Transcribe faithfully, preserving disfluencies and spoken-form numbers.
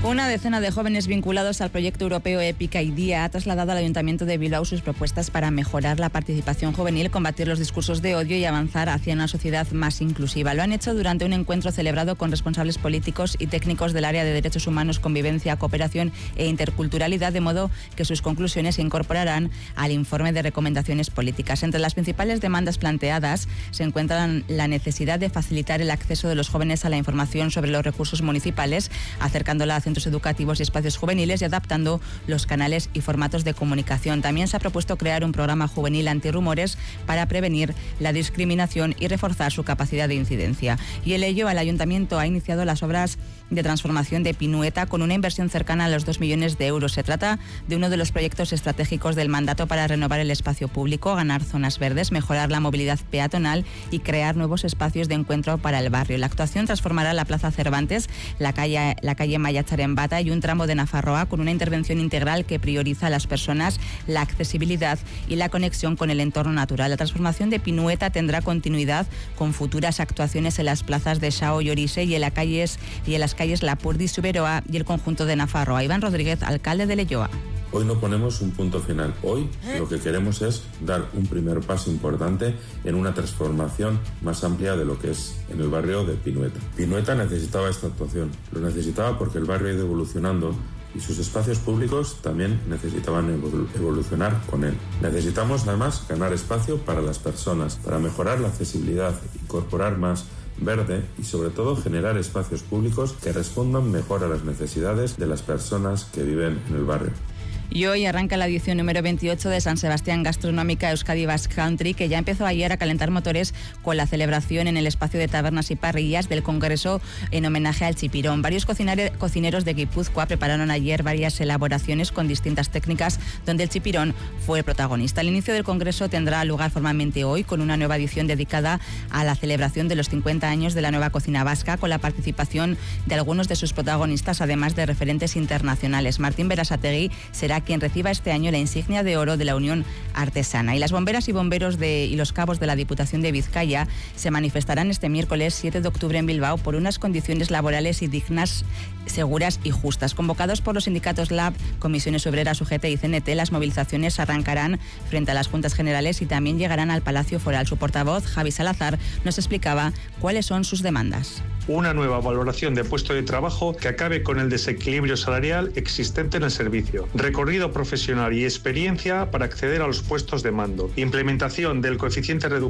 Una decena de jóvenes vinculados al proyecto europeo Épica y Día ha trasladado al Ayuntamiento de Bilbao sus propuestas para mejorar la participación juvenil, combatir los discursos de odio y avanzar hacia una sociedad más inclusiva. Lo han hecho durante un encuentro celebrado con responsables políticos y técnicos del área de derechos humanos, convivencia, cooperación e interculturalidad, de modo que sus conclusiones se incorporarán al informe de recomendaciones políticas. Entre las principales demandas planteadas se encuentran la necesidad de facilitar el acceso de los jóvenes a la información sobre los recursos municipales, acercándola a centros educativos y espacios juveniles y adaptando los canales y formatos de comunicación. También se ha propuesto crear un programa juvenil antirrumores para prevenir la discriminación y reforzar su capacidad de incidencia. Y en ello, el Ayuntamiento ha iniciado las obras de transformación de Pinueta con una inversión cercana a los dos millones de euros. Se trata de uno de los proyectos estratégicos del mandato para renovar el espacio público, ganar zonas verdes, mejorar la movilidad peatonal y crear nuevos espacios de encuentro para el barrio. La actuación transformará la Plaza Cervantes, la calle, la calle Mayatxaren-Bata y un tramo de Nafarroa con una intervención integral que prioriza a las personas, la accesibilidad y la conexión con el entorno natural. La transformación de Pinueta tendrá continuidad con futuras actuaciones en las plazas de São y Orise y en, la calles, y en las calles Lapurdi, Suberoa y el conjunto de Nafarroa. Iván Rodríguez, alcalde de Leioa. Hoy no ponemos un punto final. Hoy lo que queremos es dar un primer paso importante en una transformación más amplia de lo que es en el barrio de Pinueta. Pinueta necesitaba esta actuación. Lo necesitaba porque el barrio ha ido evolucionando y sus espacios públicos también necesitaban evolucionar con él. Necesitamos además ganar espacio para las personas, para mejorar la accesibilidad, incorporar más verde y sobre todo generar espacios públicos que respondan mejor a las necesidades de las personas que viven en el barrio. Y hoy arranca la edición número veintiocho de San Sebastián Gastronómica Euskadi Basque Country, que ya empezó ayer a calentar motores con la celebración en el espacio de tabernas y parrillas del Congreso en homenaje al chipirón. Varios cocineros de Guipúzcoa prepararon ayer varias elaboraciones con distintas técnicas donde el chipirón fue el protagonista. El inicio del Congreso tendrá lugar formalmente hoy con una nueva edición dedicada a la celebración de los cincuenta años de la nueva cocina vasca, con la participación de algunos de sus protagonistas, además de referentes internacionales. Martín Berasategui será quien reciba este año la insignia de oro de la Unión Artesana. Y las bomberas y bomberos de, y los cabos de la Diputación de Vizcaya se manifestarán este miércoles siete de octubre en Bilbao por unas condiciones laborales y dignas, seguras y justas. Convocados por los sindicatos Lab, Comisiones Obreras, U G T y C N T, las movilizaciones arrancarán frente a las Juntas Generales y también llegarán al Palacio Foral. Su portavoz, Javi Salazar, nos explicaba cuáles son sus demandas. Una nueva valoración de puesto de trabajo que acabe con el desequilibrio salarial existente en el servicio, recorrido profesional y experiencia para acceder a los puestos de mando, implementación del coeficiente reductivo